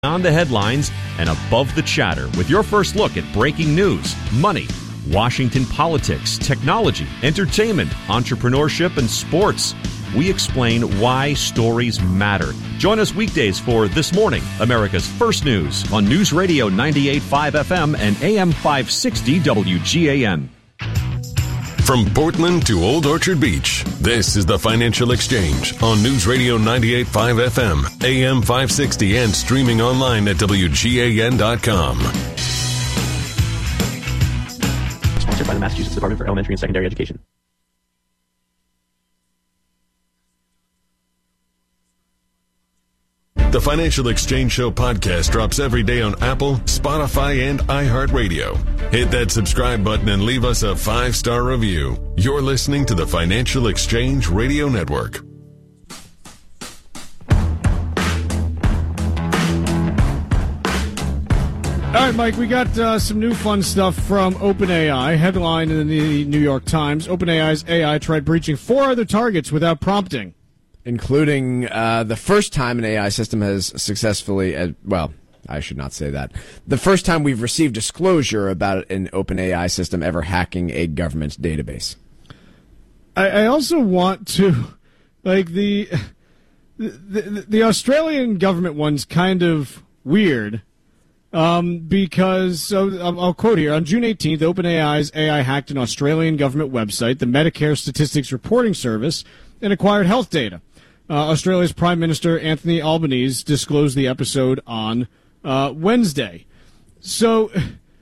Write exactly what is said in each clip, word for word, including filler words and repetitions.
On the headlines and above the chatter with your first look at breaking news, money, Washington politics, technology, entertainment, entrepreneurship, and sports. We explain why stories matter. Join us weekdays for This Morning, America's First News on News Radio ninety-eight point five F M and A M five sixty W G A N. From Portland to Old Orchard Beach, this is the Financial Exchange on News Radio ninety-eight point five F M, A M five sixty, and streaming online at W G A N dot com. Sponsored by the Massachusetts Department for Elementary and Secondary Education. The Financial Exchange Show podcast drops every day on Apple, Spotify, and iHeartRadio. Hit that subscribe button and leave us a five-star review. You're listening to the Financial Exchange Radio Network. All right, Mike, we got uh, some new fun stuff from OpenAI. Headline in the New York Times, OpenAI's A I tried breaching four other targets without prompting. Including uh, the first time an A I system has successfully, uh, well, I should not say that. The first time we've received disclosure about an OpenAI system ever hacking a government database. I, I also want to, like, the, the, the, the Australian government one's kind of weird. Um, because, so I'll, I'll quote here, on June eighteenth, OpenAI's A I hacked an Australian government website, the Medicare Statistics Reporting Service, and acquired health data. Uh, Australia's Prime Minister Anthony Albanese disclosed the episode on uh, Wednesday. So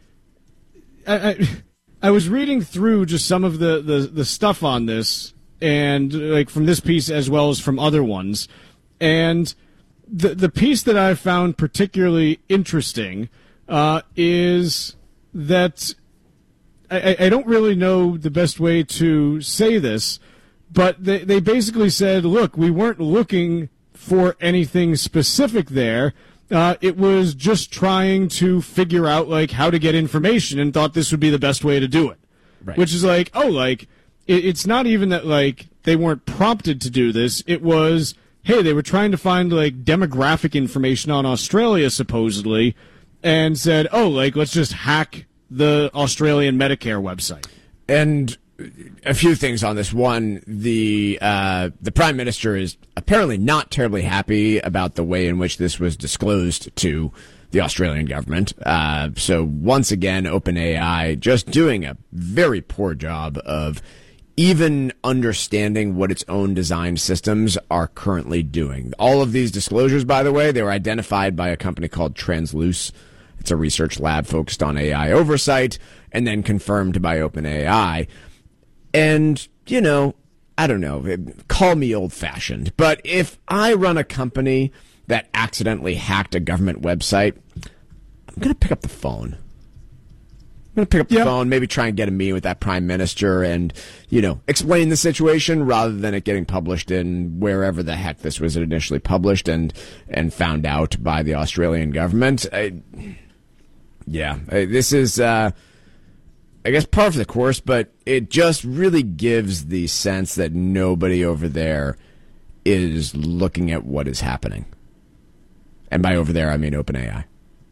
I, I, I was reading through just some of the, the, the stuff on this, and like from this piece as well as from other ones. And the the piece that I found particularly interesting uh, is that I, I don't really know the best way to say this, but they, they basically said, look, we weren't looking for anything specific there. Uh, it was just trying to figure out, like, how to get information and thought this would be the best way to do it. Right. Which is like, oh, like, it, it's not even that, like, they weren't prompted to do this. It was, hey, they were trying to find, like, demographic information on Australia, supposedly, and said, oh, like, let's just hack the Australian Medicare website. And a few things on this. One, the uh, the Prime Minister is apparently not terribly happy about the way in which this was disclosed to the Australian government. Uh, so once again, OpenAI just doing a very poor job of even understanding what its own designed systems are currently doing. All of these disclosures, by the way, they were identified by a company called Transluce. It's a research lab focused on A I oversight, and then confirmed by OpenAI. And, you know, I don't know, call me old-fashioned, but if I run a company that accidentally hacked a government website, I'm going to pick up the phone. I'm going to pick up the yep. phone, maybe try and get a meeting with that prime minister and, you know, explain the situation rather than it getting published in wherever the heck this was initially published and, and found out by the Australian government. I, yeah, I, this is... Uh, I guess par for the course, but it just really gives the sense that nobody over there is looking at what is happening. And by over there, I mean OpenAI.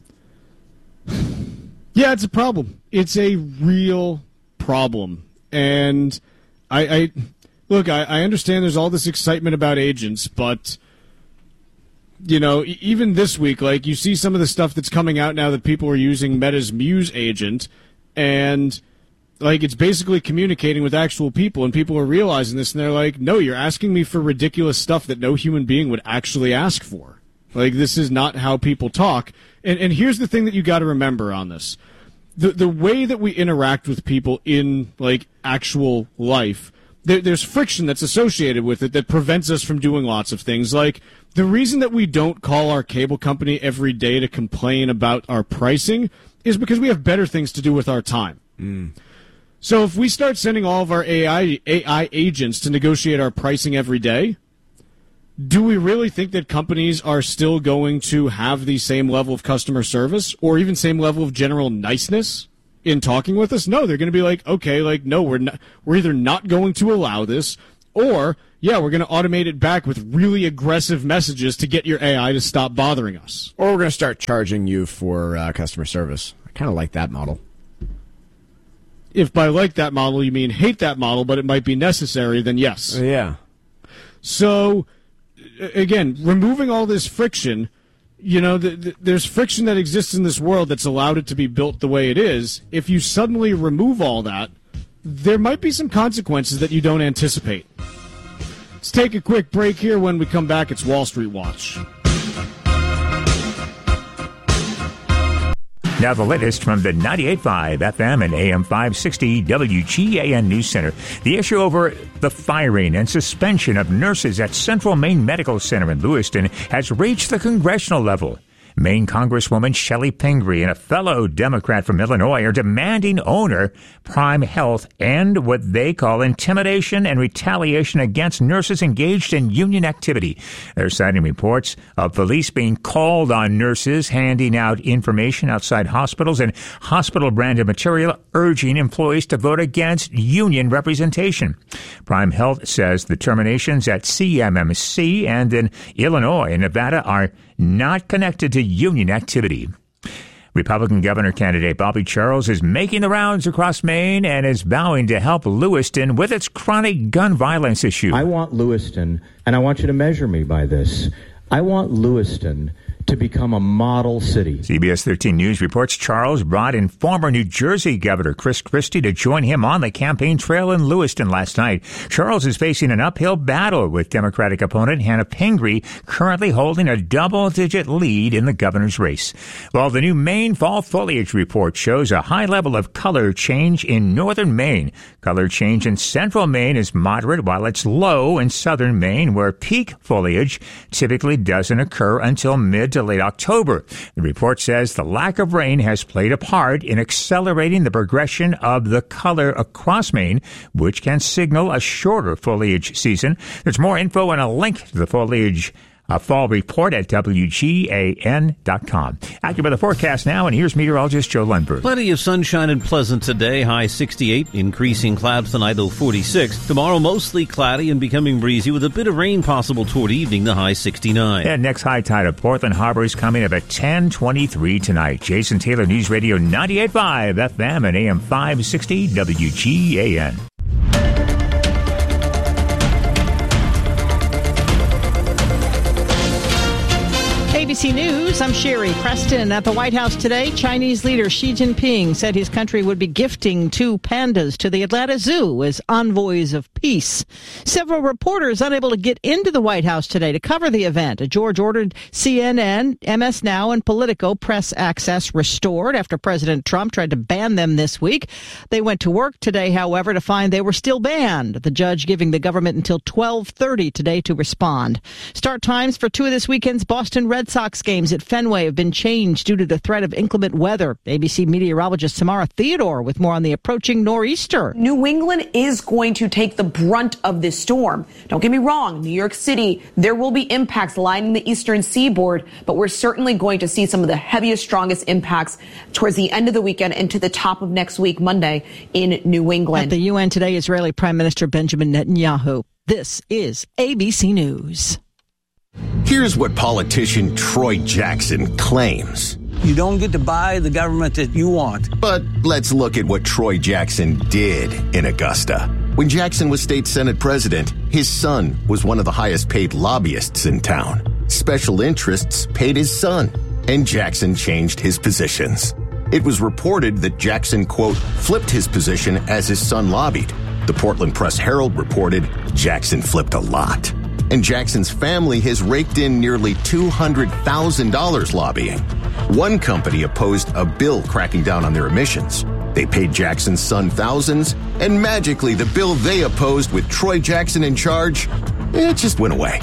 Yeah, it's a problem. It's a real problem. And I, I look, I, I understand there's all this excitement about agents, but, you know, even this week, like, you see some of the stuff that's coming out now that people are using Meta's Muse agent, and, like, it's basically communicating with actual people, and people are realizing this, and they're like, no, you're asking me for ridiculous stuff that no human being would actually ask for. Like, this is not how people talk. And and here's the thing that you got to remember on this. The the way that we interact with people in, like, actual life, there, there's friction that's associated with it that prevents us from doing lots of things. Like, the reason that we don't call our cable company every day to complain about our pricing is because we have better things to do with our time. Mm. So if we start sending all of our A I A I agents to negotiate our pricing every day, do we really think that companies are still going to have the same level of customer service or even same level of general niceness in talking with us? No, they're going to be like, okay, like, no, we're not, we're either not going to allow this, or yeah, we're going to automate it back with really aggressive messages to get your A I to stop bothering us. Or we're going to start charging you for uh, customer service. I kind of like that model. If by like that model you mean hate that model, but it might be necessary, then yes. Uh, yeah. So, again, removing all this friction, you know, the, the, there's friction that exists in this world that's allowed it to be built the way it is. If you suddenly remove all that, there might be some consequences that you don't anticipate. Let's take a quick break here. When we come back, it's Wall Street Watch. Now the latest from the ninety-eight point five F M and A M five sixty W G A N News Center. The issue over the firing and suspension of nurses at Central Maine Medical Center in Lewiston has reached the congressional level. Maine Congresswoman Shelley Pingree and a fellow Democrat from Illinois are demanding owner Prime Health end what they call intimidation and retaliation against nurses engaged in union activity. They're citing reports of police being called on nurses handing out information outside hospitals and hospital-branded material urging employees to vote against union representation. Prime Health says the terminations at C M M C and in Illinois and Nevada are not connected to union activity. Republican governor candidate Bobby Charles is making the rounds across Maine and is vowing to help Lewiston with its chronic gun violence issue. I want Lewiston, and I want you to measure me by this, I want Lewiston to become a model city. C B S thirteen News reports Charles brought in former New Jersey Governor Chris Christie to join him on the campaign trail in Lewiston last night. Charles is facing an uphill battle with Democratic opponent Hannah Pingree, currently holding a double-digit lead in the governor's race. While the new Maine fall foliage report shows a high level of color change in northern Maine, color change in central Maine is moderate, while it's low in southern Maine, where peak foliage typically doesn't occur until mid to late October. The report says the lack of rain has played a part in accelerating the progression of the color across Maine, which can signal a shorter foliage season. There's more info and a link to the foliage A fall report at W G A N dot com. Accurate weather forecast now, and here's meteorologist Joe Lundberg. Plenty of sunshine and pleasant today, high sixty-eight. Increasing clouds tonight, low forty-six. Tomorrow, mostly cloudy and becoming breezy with a bit of rain possible toward evening, the high sixty-nine. And next high tide of Portland Harbor is coming up at ten twenty-three tonight. Jason Taylor, News Radio ninety-eight point five F M and A M five sixty W G A N. A B C News, I'm Sherry Preston. At the White House today, Chinese leader Xi Jinping said his country would be gifting two pandas to the Atlanta Zoo as envoys of peace. Several reporters unable to get into the White House today to cover the event. A George ordered C N N, M S Now, and Politico press access restored after President Trump tried to ban them this week. They went to work today, however, to find they were still banned. The judge giving the government until twelve thirty today to respond. Start times for two of this weekend's Boston Red Sox games at Fenway have been changed due to the threat of inclement weather. A B C meteorologist Samara Theodore with more on the approaching nor'easter. New England is going to take the brunt of this storm. Don't get me wrong, New York City, there will be impacts lining the eastern seaboard, but we're certainly going to see some of the heaviest, strongest impacts towards the end of the weekend into the top of next week, Monday, in New England. At the U N today, Israeli Prime Minister Benjamin Netanyahu. This is A B C News. Here's what politician Troy Jackson claims. You don't get to buy the government that you want. But let's look at what Troy Jackson did in Augusta. When Jackson was state Senate president, his son was one of the highest paid lobbyists in town. Special interests paid his son, and Jackson changed his positions. It was reported that Jackson, quote, flipped his position as his son lobbied. The Portland Press-Herald reported Jackson flipped a lot. And Jackson's family has raked in nearly two hundred thousand dollars lobbying. One company opposed a bill cracking down on their emissions. They paid Jackson's son thousands, and magically the bill they opposed with Troy Jackson in charge, it just went away.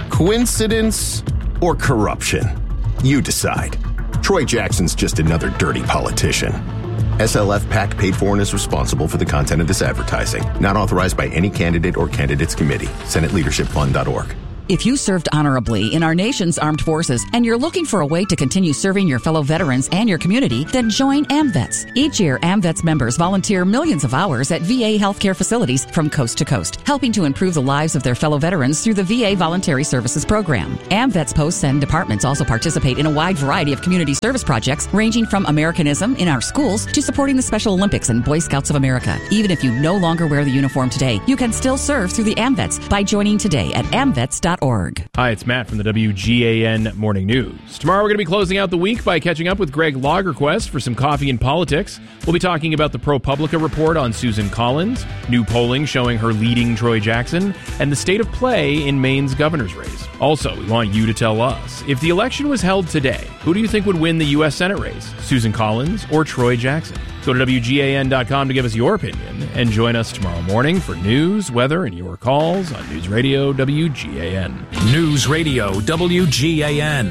Coincidence or corruption? You decide. Troy Jackson's just another dirty politician. S L F PAC paid for and is responsible for the content of this advertising. Not authorized by any candidate or candidates committee. Senate Leadership Fund dot org. If you served honorably in our nation's armed forces and you're looking for a way to continue serving your fellow veterans and your community, then join AMVETS. Each year, AMVETS members volunteer millions of hours at V A healthcare facilities from coast to coast, helping to improve the lives of their fellow veterans through the V A Voluntary Services Program. AMVETS posts and departments also participate in a wide variety of community service projects, ranging from Americanism in our schools to supporting the Special Olympics and Boy Scouts of America. Even if you no longer wear the uniform today, you can still serve through the AMVETS by joining today at amvets dot org. Hi, it's Matt from the W G A N Morning News. Tomorrow we're going to be closing out the week by catching up with Greg Lagerquist for some coffee and politics. We'll be talking about the ProPublica report on Susan Collins, new polling showing her leading Troy Jackson, and the state of play in Maine's governor's race. Also, we want you to tell us, if the election was held today, who do you think would win the U S Senate race? Susan Collins or Troy Jackson? Go to W G A N dot com to give us your opinion, and join us tomorrow morning for news, weather, and your calls on News Radio W G A N. News Radio W G A N.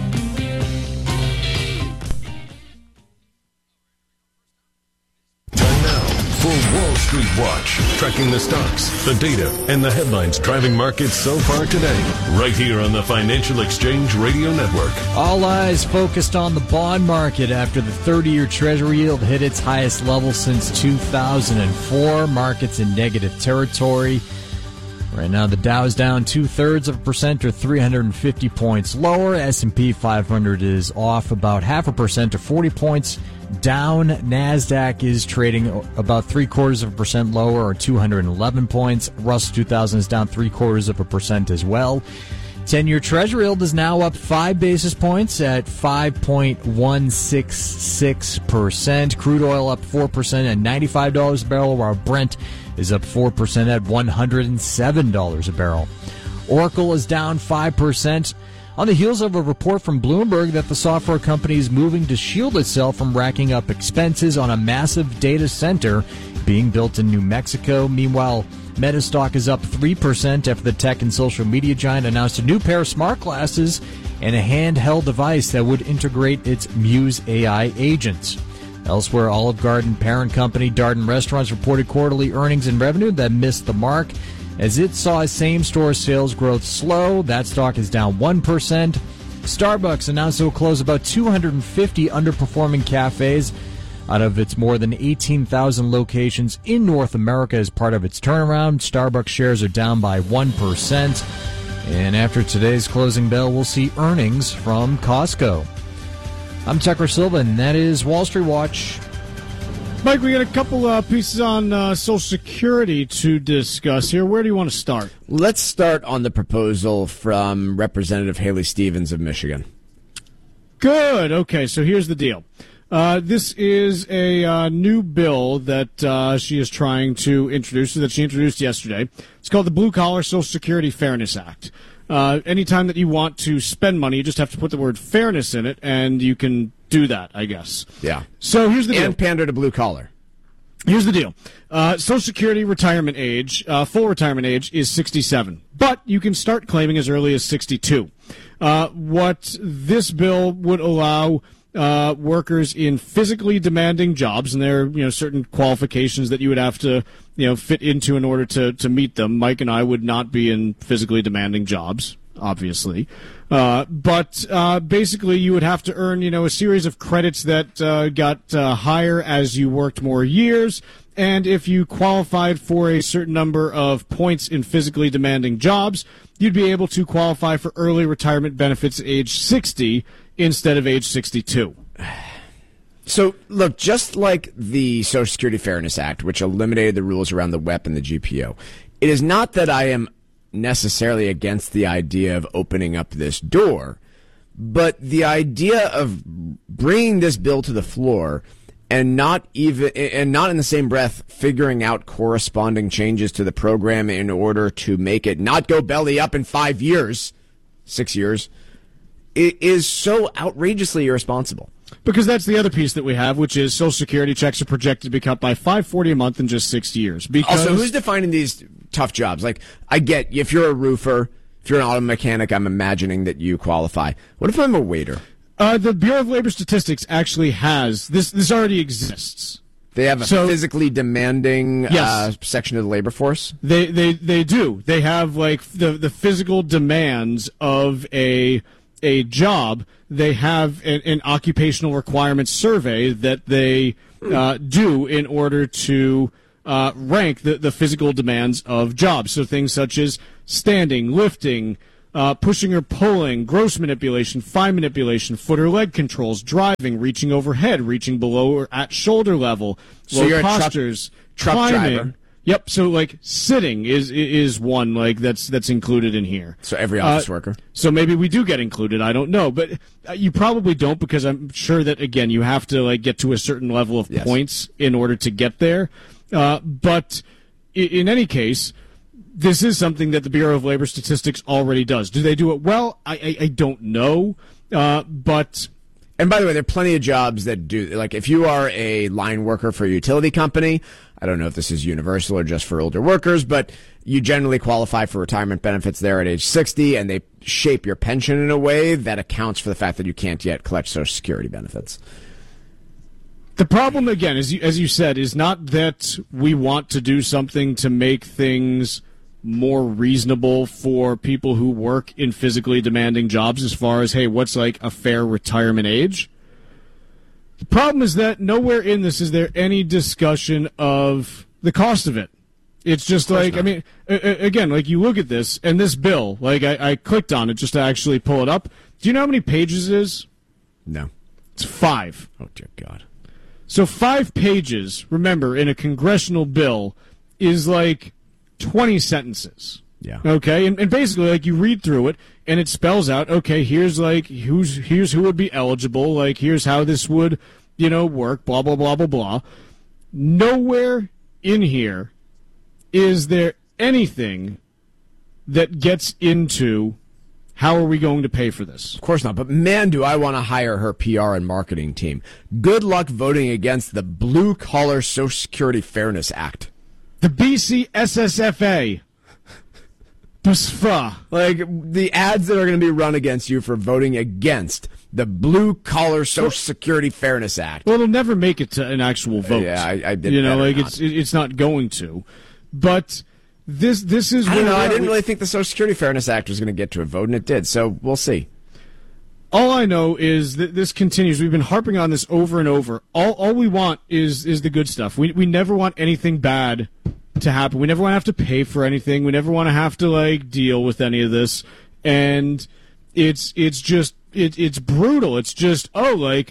And now, for Wall Street Watch, tracking the stocks, the data, and the headlines driving markets so far today, right here on the Financial Exchange Radio Network. All eyes focused on the bond market after the thirty-year Treasury yield hit its highest level since two thousand four. Markets in negative territory. Right now, the Dow's down two-thirds of a percent, or three hundred fifty points lower. S and P five hundred is off about half a percent, or forty points down. NASDAQ is trading about three-quarters of a percent lower, or two hundred eleven points. Russell two thousand is down three-quarters of a percent as well. ten-year Treasury yield is now up five basis points at five point one six six percent. Crude oil up four percent at ninety-five dollars a barrel, while Brent is up four percent at one hundred seven dollars a barrel. Oracle is down five percent on the heels of a report from Bloomberg that the software company is moving to shield itself from racking up expenses on a massive data center being built in New Mexico. Meanwhile, Meta stock is up three percent after the tech and social media giant announced a new pair of smart glasses and a handheld device that would integrate its Muse A I agents. Elsewhere, Olive Garden parent company Darden Restaurants reported quarterly earnings and revenue that missed the mark as it saw same-store sales growth slow. That stock is down one percent. Starbucks announced it will close about two hundred fifty underperforming cafes out of its more than eighteen thousand locations in North America as part of its turnaround. Starbucks shares are down by one percent. And after today's closing bell, we'll see earnings from Costco. I'm Tucker Silva, and that is Wall Street Watch. Mike, we got a couple uh, pieces on uh, Social Security to discuss here. Where do you want to start? Let's start on the proposal from Representative Haley Stevens of Michigan. Good. Okay, so here's the deal. Uh, this is a uh, new bill that uh, she is trying to introduce, that she introduced yesterday. It's called the Blue Collar Social Security Fairness Act. Uh, anytime that you want to spend money, you just have to put the word fairness in it, and you can do that, I guess. Yeah. So here's the deal. And pander to blue collar. Here's the deal. Uh, Social Security retirement age, uh, full retirement age, is sixty-seven. But you can start claiming as early as sixty-two. Uh, what this bill would allow uh, workers in physically demanding jobs, and there are, you know, certain qualifications that you would have to, you know, fit into in order to, to meet them. Mike and I would not be in physically demanding jobs, obviously. Uh, but uh, basically, you would have to earn, you know, a series of credits that uh, got uh, higher as you worked more years. And if you qualified for a certain number of points in physically demanding jobs, you'd be able to qualify for early retirement benefits at age sixty instead of age sixty-two. So, look, just like the Social Security Fairness Act, which eliminated the rules around the W E P and the G P O, it is not that I am necessarily against the idea of opening up this door, but the idea of bringing this bill to the floor and not even and not in the same breath figuring out corresponding changes to the program in order to make it not go belly up in five years, six years, it is so outrageously irresponsible. Because that's the other piece that we have, which is Social Security checks are projected to be cut by five hundred forty dollars a month in just six years. Because also, who's defining these tough jobs? Like, I get if you're a roofer, if you're an auto mechanic, I'm imagining that you qualify. What if I'm a waiter? Uh, the Bureau of Labor Statistics actually has this. This already exists They have a so, physically demanding yes. uh, section of the labor force? They they they do. They have like the the physical demands of a a job. They have an, an occupational requirements survey that they uh, do in order to uh, rank the, the physical demands of jobs. So things such as standing, lifting, Uh, pushing or pulling, gross manipulation, fine manipulation, foot or leg controls, driving, reaching overhead, reaching below or at shoulder level, so low you're postures, a truck, truck climbing. driver. Yep. So like sitting is is one like that's that's included in here. So every office uh, worker. So maybe we do get included. I don't know, but uh, you probably don't because I'm sure that again you have to like get to a certain level of yes. points in order to get there. Uh, but in, in any case. This is something that the Bureau of Labor Statistics already does. Do they do it well? I I, I don't know, uh, but and by the way, there are plenty of jobs that do. Like if you are a line worker for a utility company, I don't know if this is universal or just for older workers, but you generally qualify for retirement benefits there at age sixty, and they shape your pension in a way that accounts for the fact that you can't yet collect Social Security benefits. The problem, again, as you, as you said, is not that we want to do something to make things more reasonable for people who work in physically demanding jobs as far as, hey, what's like a fair retirement age? The problem is that nowhere in this is there any discussion of the cost of it. It's just like, not. I mean, a- again, like you look at this, and this bill, like I-, I clicked on it just to actually pull it up. Do you know how many pages it is? No. It's five. Oh, dear God. So five pages, remember, in a congressional bill is like twenty sentences. Yeah. Okay, and, and basically, like, you read through it, and it spells out, okay, here's, like, who's here's who would be eligible, like, here's how this would, you know, work, blah, blah, blah, blah, blah. Nowhere in here is there anything that gets into how are we going to pay for this. Of course not, but man, do I want to hire her P R and marketing team. Good luck voting against the Blue Collar Social Security Fairness Act. The B C S S F A. B S F A. Like, the ads that are going to be run against you for voting against the Blue Collar Social Security Fairness Act. Well, it'll never make it to an actual vote. Yeah, I, I did. You know, like not. it's it's not going to. But this this is. I don't where know. I didn't we, really think the Social Security Fairness Act was going to get to a vote, and it did. So we'll see. All I know is that this continues. We've been harping on this over and over. All all we want is is the good stuff. We we never want anything bad to happen. We never want to have to pay for anything. We never want to have to like deal with any of this. And it's it's just it, it's brutal. It's just oh like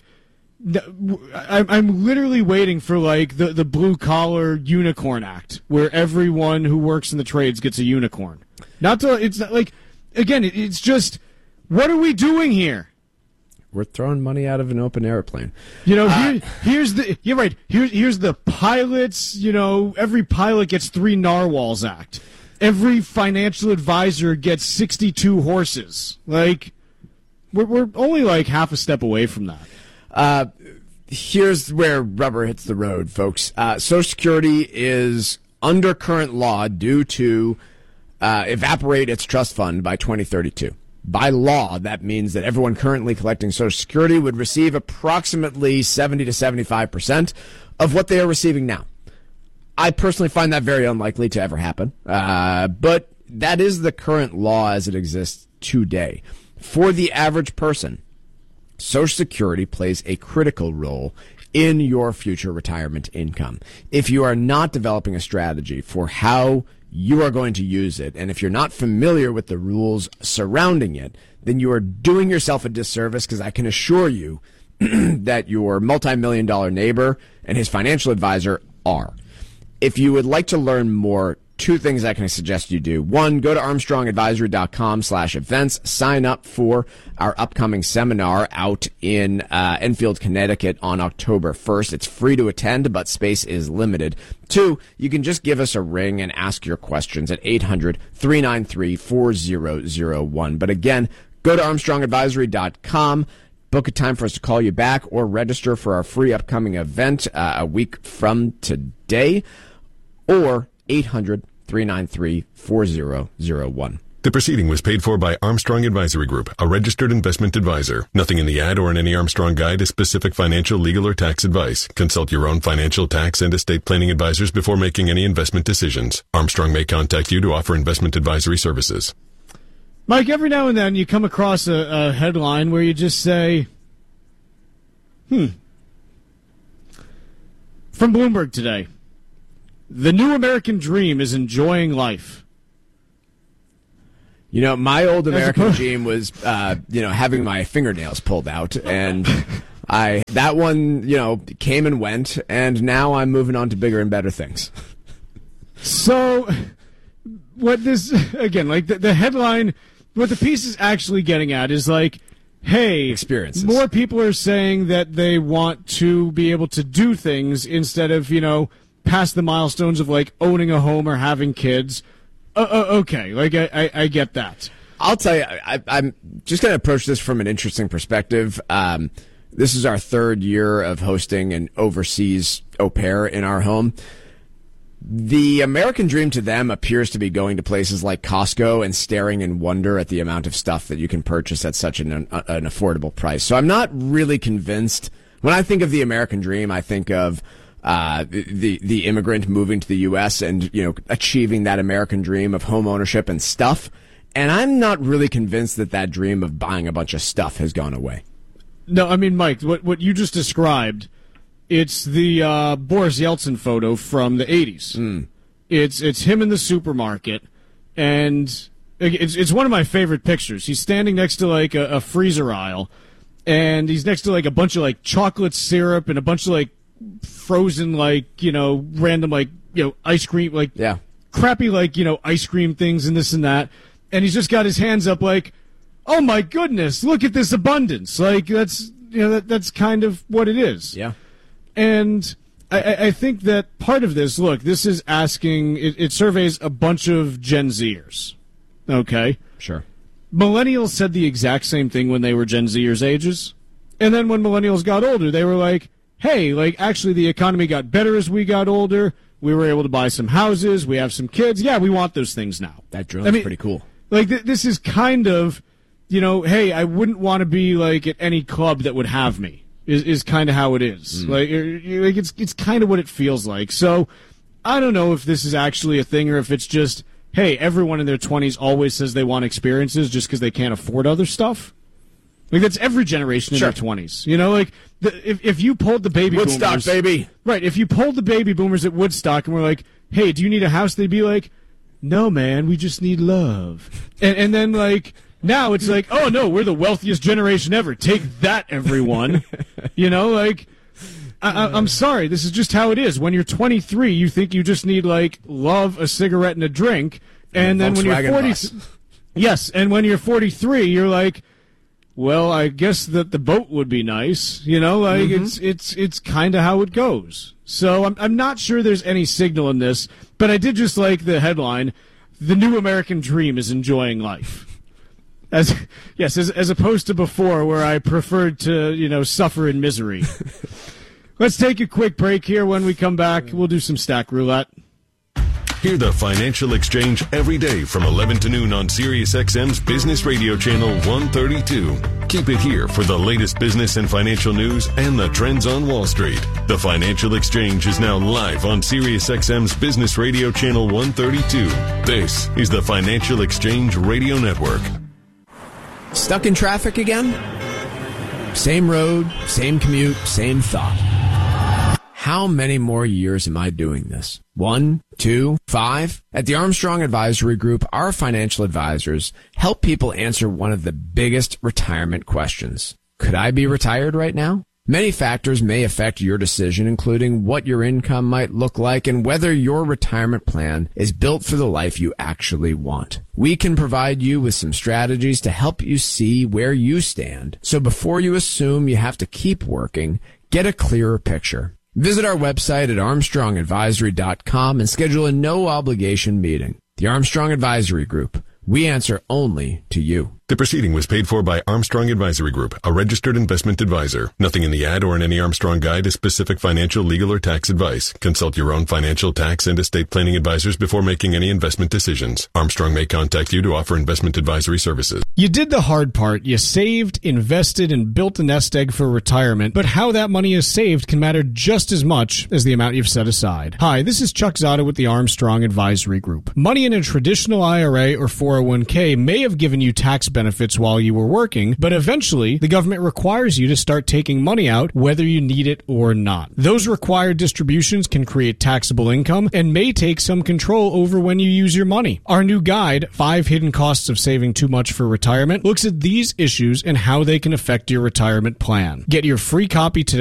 I'm I'm literally waiting for like the the blue collar unicorn act where everyone who works in the trades gets a unicorn. Not to it's not like again it, it's just what are we doing here? We're throwing money out of an open airplane. You know, uh, here, here's the you're right. Here's here's the pilots. You know, every pilot gets three narwhals act. Every financial advisor gets sixty-two horses. Like, we're we're only like half a step away from that. Uh, here's where rubber hits the road, folks. Uh, Social Security is under current law due to uh, evaporate its trust fund by twenty thirty-two. By law, that means that everyone currently collecting Social Security would receive approximately seventy to seventy-five percent of what they are receiving now. I personally find that very unlikely to ever happen, uh, but that is the current law as it exists today. For the average person, Social Security plays a critical role in your future retirement income. If you are not developing a strategy for how you are going to use it, and if you're not familiar with the rules surrounding it, then you are doing yourself a disservice, because I can assure you that your multi-million dollar neighbor and his financial advisor are. If you would like to learn more, two things I can suggest you do. One, go to armstrongadvisory.com slash events. Sign up for our upcoming seminar out in uh, Enfield, Connecticut on October first. It's free to attend, but space is limited. Two, you can just give us a ring and ask your questions at eight hundred, three nine three, four zero zero one. But again, go to armstrong advisory dot com. Book a time for us to call you back or register for our free upcoming event uh, a week from today, or eight hundred, three nine three, four zero zero one. The proceeding was paid for by Armstrong Advisory Group, a registered investment advisor. Nothing in the ad or in any Armstrong guide is specific financial, legal, or tax advice. Consult your own financial, tax, and estate planning advisors before making any investment decisions. Armstrong may contact you to offer investment advisory services. Mike, every now and then you come across a, a headline where you just say, hmm. From Bloomberg today, the new American dream is enjoying life. You know, my old American dream was, uh, you know, having my fingernails pulled out, and I that one, you know, came and went, and now I'm moving on to bigger and better things. So, what this again, like the, the headline, what the piece is actually getting at is like, hey, experiences. More people are saying that they want to be able to do things instead of, you know, past the milestones of like owning a home or having kids. Uh, uh, okay, like I, I, I get that. I'll tell you, I, I'm just going to approach this from an interesting perspective. Um, this is our third year of hosting an overseas au pair in our home. The American dream to them appears to be going to places like Costco and staring in wonder at the amount of stuff that you can purchase at such an, an affordable price. So I'm not really convinced. When I think of the American dream, I think of Uh, the the immigrant moving to the U S and, you know, achieving that American dream of home ownership and stuff. And I'm not really convinced that that dream of buying a bunch of stuff has gone away. No, I mean, Mike, what what you just described, it's the uh, Boris Yeltsin photo from the eighties. Mm. It's it's him in the supermarket, and it's it's one of my favorite pictures. He's standing next to like a, a freezer aisle, and he's next to like a bunch of like chocolate syrup and a bunch of like frozen, like, you know, random, like, you know, ice cream, like, yeah, crappy, like, you know, ice cream things and this and that. And he's just got his hands up like, oh my goodness, look at this abundance. Like, that's, you know, that that's kind of what it is. Yeah. And I, I think that part of this, look, this is asking, it, it surveys a bunch of Gen Zers. Okay? Sure. Millennials said the exact same thing when they were Gen Zers' ages. And then when millennials got older, they were like, hey, like, actually the economy got better as we got older. We were able to buy some houses. We have some kids. Yeah, we want those things now. That drone's I mean, pretty cool. Like, th- this is kind of, you know, hey, I wouldn't want to be, like, at any club that would have me, is, is kind of how it is. Mm. Like, like, it's, it's kind of what it feels like. So, I don't know if this is actually a thing or if it's just, hey, everyone in their twenties always says they want experiences just because they can't afford other stuff. Like, that's every generation in sure. their twenties. You know, like, the, if if you pulled the baby Woodstock, boomers... baby! Right, if you pulled the baby boomers at Woodstock and were like, hey, do you need a house? They'd be like, no, man, we just need love. And, and then, like, now it's like, oh, no, we're the wealthiest generation ever. Take that, everyone. You know, like, I, I, I'm sorry, this is just how it is. When you're twenty-three, you think you just need, like, love, a cigarette, and a drink. And, and then when you're forty... Bus. Yes, and when you're forty-three, you're like... Well, I guess that the boat would be nice, you know. Like mm-hmm. it's it's it's kind of how it goes. So I'm I'm not sure there's any signal in this, but I did just like the headline: "The new American dream is enjoying life." As yes, as as opposed to before, where I preferred to you know suffer in misery. Let's take a quick break here. When we come back, we'll do some stack roulette. Hear the Financial Exchange every day from eleven to noon on SiriusXM's Business Radio Channel one thirty-two. Keep it here for the latest business and financial news and the trends on Wall Street. The Financial Exchange is now live on SiriusXM's Business Radio Channel one thirty-two. This is the Financial Exchange Radio Network. Stuck in traffic again? Same road, same commute, same thought. How many more years am I doing this? One, two, five? At the Armstrong Advisory Group, our financial advisors help people answer one of the biggest retirement questions. Could I be retired right now? Many factors may affect your decision, including what your income might look like and whether your retirement plan is built for the life you actually want. We can provide you with some strategies to help you see where you stand. So before you assume you have to keep working, get a clearer picture. Visit our website at armstrong advisory dot com and schedule a no-obligation meeting. The Armstrong Advisory Group. We answer only to you. The proceeding was paid for by Armstrong Advisory Group, a registered investment advisor. Nothing in the ad or in any Armstrong guide is specific financial, legal, or tax advice. Consult your own financial, tax, and estate planning advisors before making any investment decisions. Armstrong may contact you to offer investment advisory services. You did the hard part. You saved, invested, and built a nest egg for retirement, but how that money is saved can matter just as much as the amount you've set aside. Hi, this is Chuck Zotto with the Armstrong Advisory Group. Money in a traditional I R A or four oh one k may have given you tax benefits while you were working, but eventually the government requires you to start taking money out whether you need it or not. Those required distributions can create taxable income and may take some control over when you use your money. Our new guide, Five Hidden Costs of Saving Too Much for Retirement, looks at these issues and how they can affect your retirement plan. Get your free copy today